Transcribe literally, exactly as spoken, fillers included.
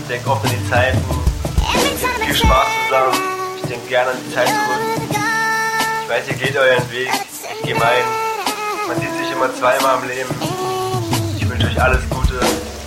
denke oft an die Zeiten, ich denke viel Spaß zusammen, ich denke gerne an die Zeit zurück. Ich weiß, ihr geht euren Weg, ich gehe meinen. Man sieht sich immer zweimal im Leben. Ich wünsche euch alles Gute.